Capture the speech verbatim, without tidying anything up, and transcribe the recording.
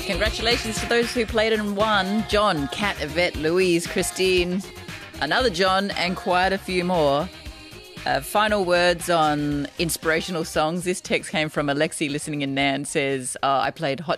Congratulations to those who played and won. John, Kat, Yvette, Louise, Christine, another John, and quite a few more. Uh, final words on inspirational songs. This text came from Alexi listening in Nan. Says, uh, I played Hot